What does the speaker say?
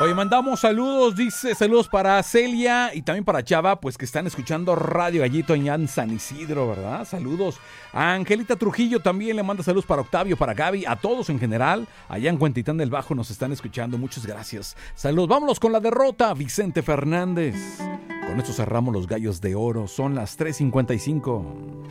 Oye, mandamos saludos, dice, saludos para Celia y también para Chava, pues que están escuchando Radio Gallito allá en San Isidro, ¿verdad? Saludos. A Angelita Trujillo también le manda saludos para Octavio, para Gaby, a todos en general. Allá en Cuentitán del Bajo nos están escuchando, muchas gracias. Saludos, vámonos con la derrota, Vicente Fernández. Con esto cerramos los gallos de oro, son las 3:55.